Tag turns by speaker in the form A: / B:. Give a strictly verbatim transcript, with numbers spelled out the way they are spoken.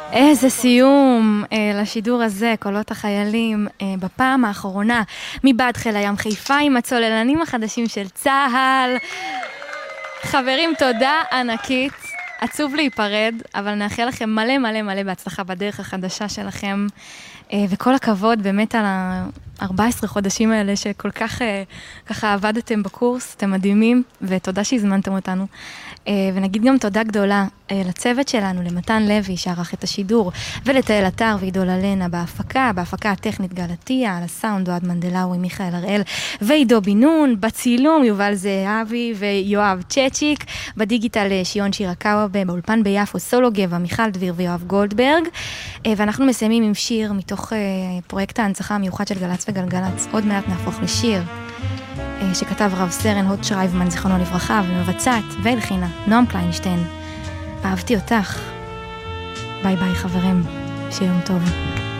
A: איזה סיום אה, לשידור הזה, קולות החיילים, אה, בפעם האחרונה, מבעד חיל הים חיפה עם הצוללנים החדשים של צהל. חברים, תודה ענקית, עצוב להיפרד, אבל נאחל לכם מלא מלא מלא בהצלחה בדרך החדשה שלכם, אה, וכל הכבוד באמת על ה-ארבעה עשר חודשים האלה שכל כך אה, ככה עבדתם בקורס, אתם מדהימים, ותודה שהזמנתם אותנו. ונגיד גם תודה גדולה לצוות שלנו, למתן לוי שערך את השידור, ולתאל אתר ועידו ללנה בהפקה, בהפקה הטכנית גלתיה, על הסאונד אוהד מנדלאוי, מיכאל הראל ועידו בינון, בצילום יובל זהבי ויואב צ'צ'יק, בדיגיטל שיון שירקאווה, באולפן ביפו סולו גבע, מיכל דביר ויואב גולדברג, ואנחנו מסיימים עם שיר מתוך פרויקט ההנצחה המיוחד של גלץ וגלגלץ, עוד מעט נהפוך לשיר. שכתב רב סרן הוד שרייבמן זיכרונו לברכה, ומבצעת והלחינה נועם קליינשטיין. אהבתי אותך. ביי ביי חברים, שיום טוב.